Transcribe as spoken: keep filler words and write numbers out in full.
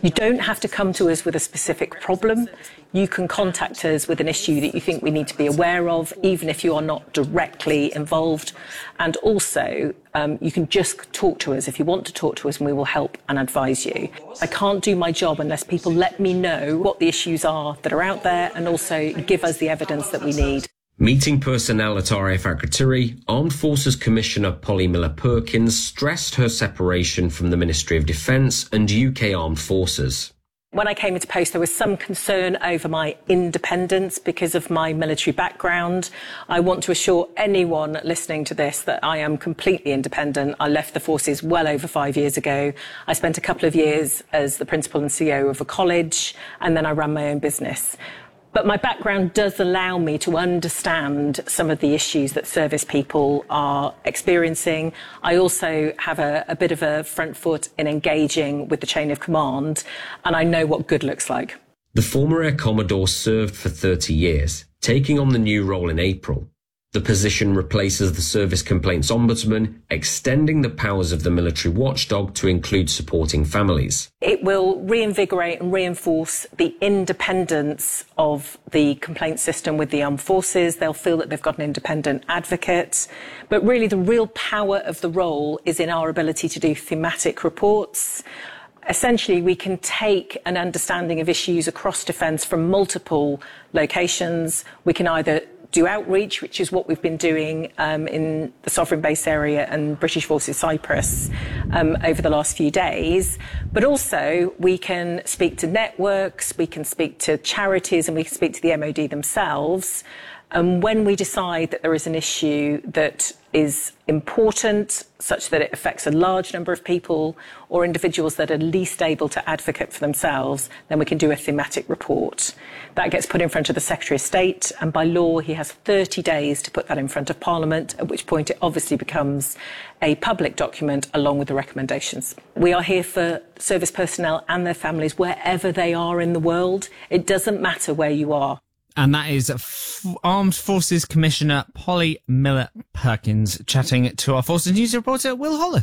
You don't have to come to us with a specific problem. You can contact us with an issue that you think we need to be aware of, even if you are not directly involved. And also, um, you can just talk to us if you want to talk to us, and we will help and advise you. I can't do my job unless people let me know what the issues are that are out there and also give us the evidence that we need. Meeting personnel at R A F Akrotiri, Armed Forces Commissioner Polly Miller-Perkins stressed her separation from the Ministry of Defence and U K Armed Forces. When I came into post, there was some concern over my independence because of my military background. I want to assure anyone listening to this that I am completely independent. I left the forces well over five years ago. I spent a couple of years as the principal and C E O of a college, and then I ran my own business. But my background does allow me to understand some of the issues that service people are experiencing. I also have a, a bit of a front foot in engaging with the chain of command, and I know what good looks like. The former Air Commodore served for thirty years, taking on the new role in April. The position replaces the Service Complaints Ombudsman, extending the powers of the military watchdog to include supporting families. It will reinvigorate and reinforce the independence of the complaint system with the armed forces. They'll feel that they've got an independent advocate. But really the real power of the role is in our ability to do thematic reports. Essentially, we can take an understanding of issues across defence from multiple locations. We can either do outreach, which is what we've been doing um, in the Sovereign Base area and British Forces Cyprus um, over the last few days. But also we can speak to networks, we can speak to charities, and we can speak to the M O D themselves. And when we decide that there is an issue that is important, such that it affects a large number of people or individuals that are least able to advocate for themselves, then we can do a thematic report. That gets put in front of the Secretary of State, and by law he has thirty days to put that in front of Parliament, at which point it obviously becomes a public document along with the recommendations. We are here for service personnel and their families wherever they are in the world. It doesn't matter where you are. And that is F- Armed Forces Commissioner Polly Miller-Perkins chatting to our Forces News reporter Will Hollis.